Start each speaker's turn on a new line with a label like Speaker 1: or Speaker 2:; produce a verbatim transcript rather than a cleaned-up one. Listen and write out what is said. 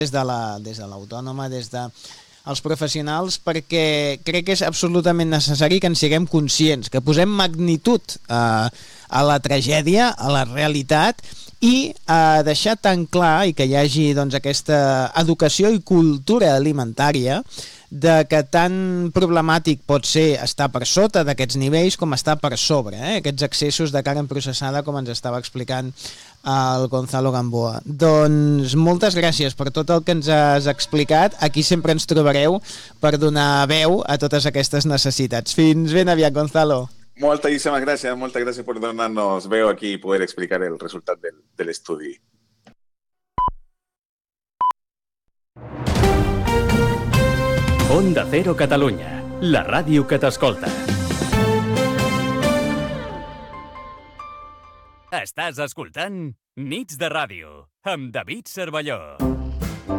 Speaker 1: des de la, des de l'autònoma, des de els professionals, perquè crec que és absolutament necessari que en siguem conscients, que posem magnitud a, a la tragèdia, a la realitat, i a deixar tan clar i que hi hagi doncs, aquesta educació i cultura alimentària de que tan problemàtic pot ser estar per sota d'aquests nivells com estar per sobre, eh? Aquests excessos de carn processada, com ens estava explicant el Gonzalo Gamboa. Doncs moltes gràcies per tot el que ens has explicat. Aquí sempre ens trobareu per donar veu a totes aquestes necessitats. Fins ben aviat, Gonzalo.
Speaker 2: Moltíssimes gràcies, moltes gràcies per donar-nos veu aquí i poder explicar el resultat del, de l'estudi.
Speaker 3: Onda Cero Catalunya, la ràdio que t'escolta. Estàs escoltant Nits de Ràdio, amb David Cervelló.